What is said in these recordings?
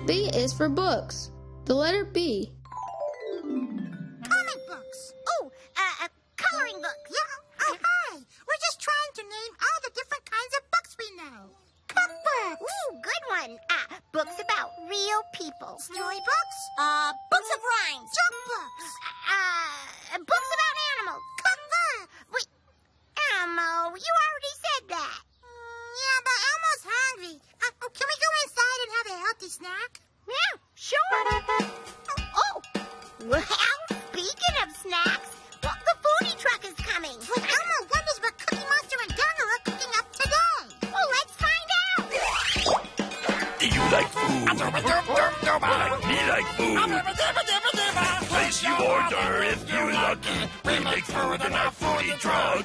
B is for books. The letter B. Comic books. Oh, coloring books. Yeah. Oh, hi. We're just trying to name all the different kinds of books we know. Cookbooks. Ooh, good one. Books about real people. Storybooks. Books of rhymes. Joke books. Books about animals. Cookbooks. Wait, Elmo, you already said that. Yeah, but Elmo's hungry. Can we go inside and have a healthy snack? Yeah, sure. Well, speaking of snacks, the foodie truck is coming. Well, Elmo wonders what Cookie Monster and Gonger are cooking up today. Well, let's find out. Do you like food? Like me like food. Place your order if you're lucky. We make food in our foodie truck.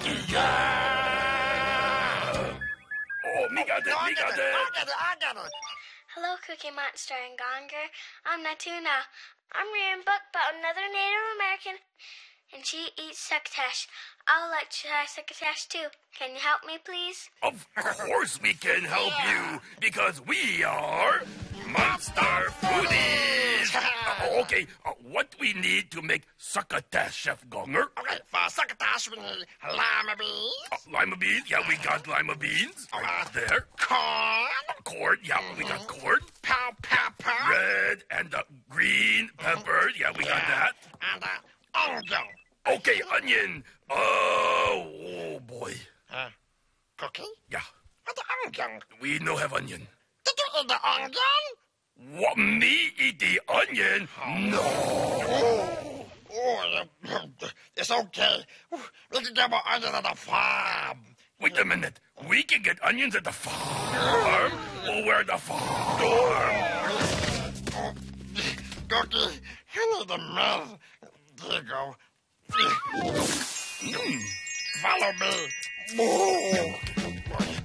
Yeah. Oh, me got it. I got it. Hello, Cookie Monster and Gonger. I'm Natuna. I'm reading a book about another Native American, and she eats succotash. I would like to try succotash too. Can you help me, please? Of course we can help you, because we are Monster Foodies. Okay, what do we need to make succotash, Chef Gonger? Okay, for succotash, we need lima beans. Lima beans? Yeah, we got lima beans. Right there. Corn. Corn? Yeah, we got corn. Pepper. Red and green pepper. Yeah, we got that. And onion. Okay, onion. Oh, boy. Cookie? Yeah, What the onion? we no have onion. Did you eat the onion? What, me eat the onion? No. Oh, it's okay. We can get more onion at the farm. Wait a minute. We can get onions at the farm? Well, where the farm? Cookie, you need the milk. There you go. Follow me.